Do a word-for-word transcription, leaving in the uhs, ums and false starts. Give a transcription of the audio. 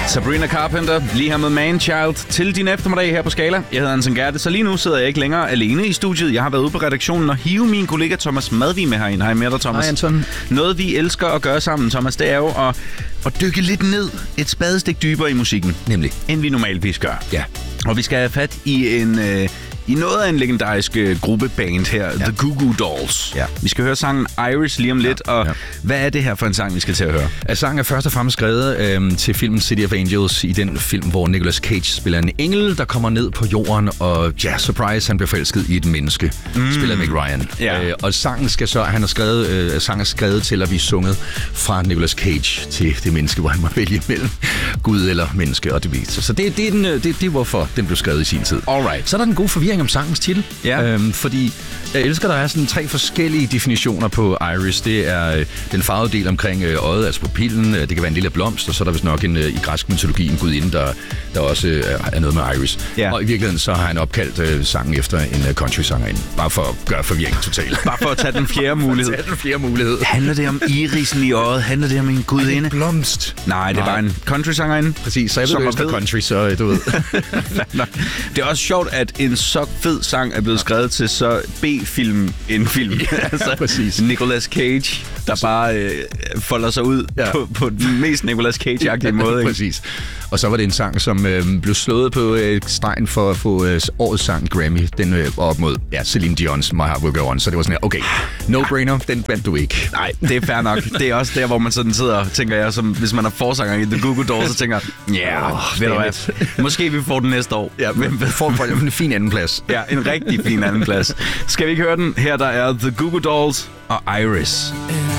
Sabrina Carpenter, lige her med Man-Child til din eftermiddag her på Skala. Jeg hedder Hansen Gerte, så lige nu sidder jeg ikke længere alene i studiet. Jeg har været ude på redaktionen og hive min kollega Thomas Madvig med herinde. Hej med dig, Thomas. Hej, Anton. Noget vi elsker at gøre sammen, Thomas, det er jo at, at dykke lidt ned, et spadestik dybere i musikken. Nemlig. End vi normalvis gør. Ja. Og vi skal have fat i en... Øh, I noget af en legendarisk uh, gruppeband her, ja. The Goo Goo Dolls. Ja. Vi skal høre sangen Iris lige om lidt, ja. og ja. hvad er det her for en sang, vi skal til at høre? At sangen er først og fremmest skrevet øhm, til filmen City of Angels, i den film, hvor Nicolas Cage spiller en engel, der kommer ned på jorden, og ja, surprise, han bliver forelsket i et menneske, mm. spiller Meg Ryan. Ja. Øh, og sangen skal så, han har skrevet, øh, sangen er skrevet til at blive sunget fra Nicolas Cage til det menneske, hvor han må vælge mellem Gud eller menneske, og det viser. Så det, det, er den, det, det er hvorfor den blev skrevet i sin tid. Alright. Så er der den gode forvirring om sangens titel. Ja. Øhm, fordi jeg elsker, der er sådan tre forskellige definitioner på Iris. Det er øh, den farvede del omkring øh, øjet, altså pupillen. Det kan være en lille blomst, og så er der vist nok en, øh, i græsk mytologi en gudinde, der, der også øh, er noget med Iris. Ja. Og i virkeligheden så har han opkaldt øh, sangen efter en øh, country-sangerinde. Bare for at gøre forvirringen totalt. Bare for at tage den fjerde mulighed. tage den fjerde mulighed. Handler det om irisen i øjet? Handler det om en gudinde? En blomst. Nej, det er bare en country-sangerinde. Præcis, så jeg ved, du elsker country, så du ved. Det er også sjovt, at en så fed sang er blevet skrevet til så B-film en film. Ja, altså, præcis. Nicolas Cage, der bare øh, folder sig ud ja. på, på den mest Nicolas Cage-agtige måde. Præcis. Og så var det en sang, som øh, blev slået på øh, stregen for at få øh, årets sang Grammy. Den øh, var op mod ja, Celine Dion's My Heart Will Go On. Så det var sådan her, okay, no-brainer, den vandt du ikke. Nej, det er fair nok. Det er også der, hvor man sådan sidder, tænker jeg, som hvis man er forsanger i The Goo Goo Dolls, så tænker ja, yeah, oh, ved du hvad, måske vi får den næste år. Ja, men får en fin andenplads. Ja, en rigtig fin andenplads. Skal vi ikke høre den? Her der er The Goo Goo Dolls og Iris.